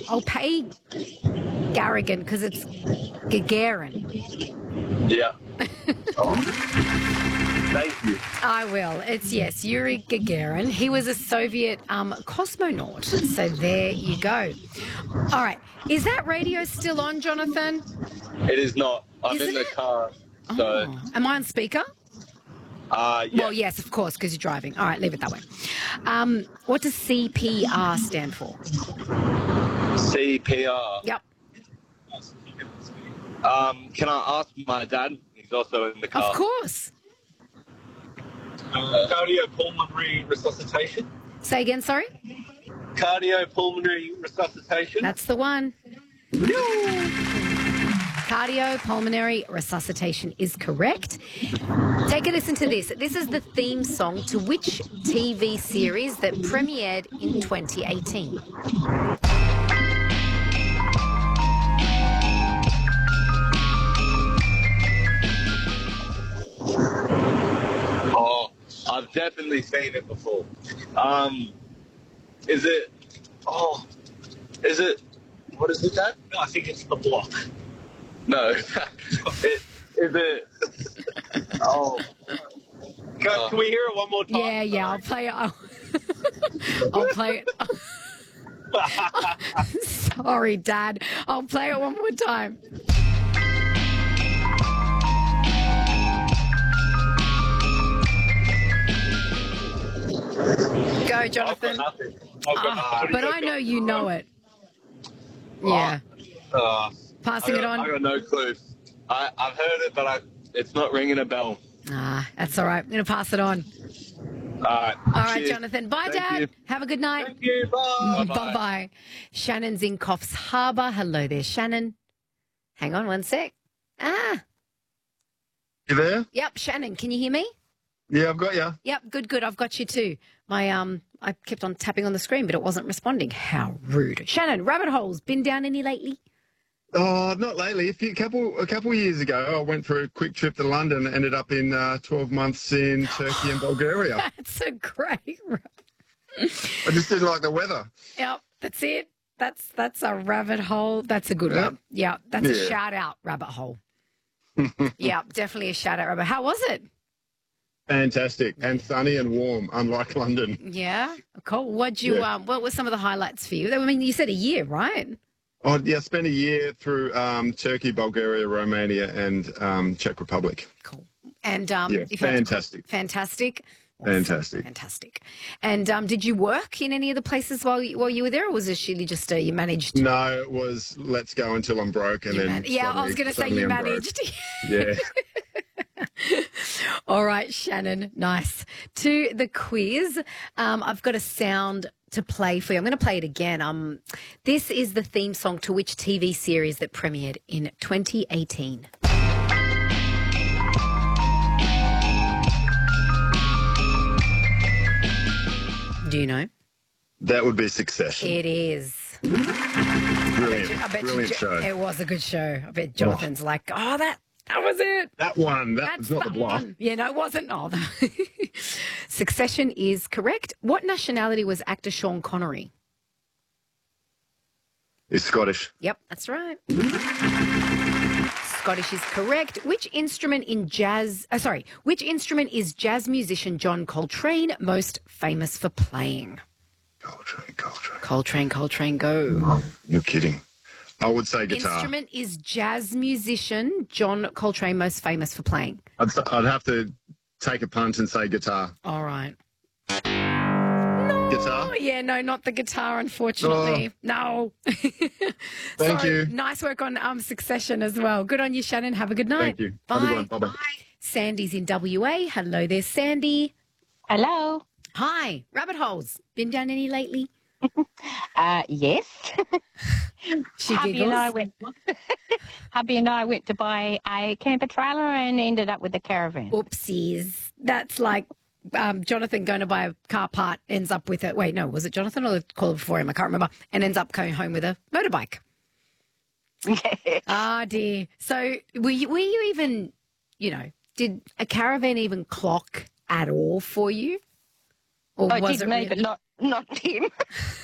I'll pay Garrigan because it's Gagarin. Yeah. Thank you. I will. It's, yes, Yuri Gagarin. He was a Soviet cosmonaut. So there you go. All right. Is that radio still on, Jonathan? It is not. I'm Isn't in the it? car. So, Am I on speaker? yeah. Well, yes, of course, because you're driving. All right, leave it that way. What does CPR stand for? CPR. Yep. Can I ask my dad? He's also in the car. Of course. Cardiopulmonary resuscitation. Say again, sorry? Cardiopulmonary resuscitation. That's the one. Cardiopulmonary resuscitation is correct. Take a listen to this. This is the theme song to which TV series that premiered in 2018? Oh, I've definitely seen it before. Is it? Oh, is it? What is it, Dad? I think it's The Block. No. Is it? Oh. Can we hear it one more time? Yeah, I'll play it. I'll play it. Sorry, Dad. I'll play it one more time. Go, Jonathan. Nothing. But I know you know it. Yeah. Passing it I on. got no clue. I've heard it, but it's not ringing a bell. That's all right. I'm going to pass it on. All right. All right, Cheers. Jonathan. Bye, Thank Dad. you. Have a good night. Thank you. Bye. Bye-bye. Shannon's in Coffs Harbour. Hello there, Shannon. Hang on one sec. You there? Yep, Shannon. Can you hear me? Yeah, I've got you. Yep, good. I've got you too. I kept on tapping on the screen, but it wasn't responding. How rude. Shannon, rabbit holes. Been down any lately? Oh, not lately. A couple of years ago, I went for a quick trip to London. Ended up in 12 months in Turkey and Bulgaria. That's a great. I just didn't like the weather. Yep, that's it. That's a rabbit hole. That's a good one. Yeah, that's a shout out rabbit hole. Yeah, definitely a shout out rabbit. How was it? Fantastic and sunny and warm, unlike London. Yeah, cool. What were some of the highlights for you? I mean, you said a year, right? Oh, yeah, I spent a year through Turkey, Bulgaria, Romania, and Czech Republic. Cool. And fantastic. Fantastic. Fantastic. Fantastic. And did you work in any of the places while you were there, or was it really just you managed? No, it was let's go until I'm broke, and then I was going to say you managed. Yeah. All right, Shannon. Nice. To the quiz. I've got a sound to play for you. I'm going to play it again. This is the theme song to which TV series that premiered in 2018? Do you know? That would be Succession. It is. Brilliant. Brilliant show. It was a good show. I bet Jonathan's like, that was it. That one. That's not The Block. Yeah, no, it wasn't. Oh, Succession is correct. What nationality was actor Sean Connery? He's Scottish. Yep, that's right. Scottish is correct. Which instrument is jazz musician John Coltrane most famous for playing? Coltrane, go. You're kidding. I would say guitar. Instrument is jazz musician John Coltrane most famous for playing? I'd have to take a punt and say guitar. All right. Guitar? Yeah, no, not the guitar, unfortunately. No. Thank you. Nice work on Succession as well. Good on you, Shannon. Have a good night. Thank you. Bye. Bye-bye. Sandy's in WA. Hello there, Sandy. Hello. Hi. Rabbit holes. Been down any lately? Yes. She Hubby giggles. Hubby and I went to buy a camper trailer and ended up with a caravan. Oopsies. That's like Jonathan going to buy a car part, ends up with it. Wait, no, was it Jonathan or the caller before him? I can't remember. And ends up going home with a motorbike. Ah, dear. So were you even, did a caravan even clock at all for you? Or It was did it me, really? but not him.